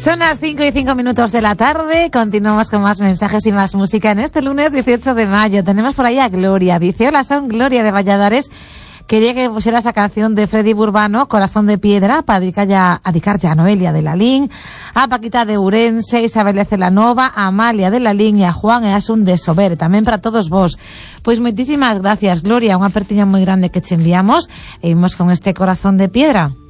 Son las 5:05 de la tarde. Continuamos con más mensajes y más música en este lunes 18 de mayo. Tenemos por ahí a Gloria. Dice: hola, son Gloria de Valladares. Quería que pusiera esa canción de Freddy Burbano, Corazón de Piedra, para dedicar ya a Noelia de Lalín, a Paquita de Urense, Isabel de Celanova, a Amalia de Lalín y a Juan e Asun de Sober. Tamén para todos vos. Pois moitísimas gracias, Gloria. Unha apertiña moi grande que che enviamos. E imos con este Corazón de Piedra.